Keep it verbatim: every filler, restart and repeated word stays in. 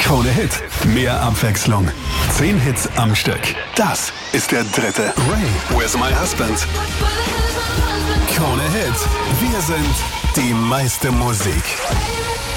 Krone Hit. Mehr Abwechslung. Zehn Hits am Stück. Das ist der dritte. Ray, Where's My Husband? Krone Hit. Wir sind die meiste Musik.